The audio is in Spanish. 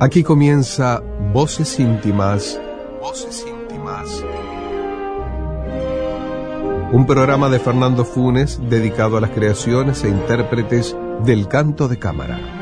Aquí comienza Voces Íntimas. Voces Íntimas. Un programa de Fernando Funes dedicado a las creaciones e intérpretes del canto de cámara.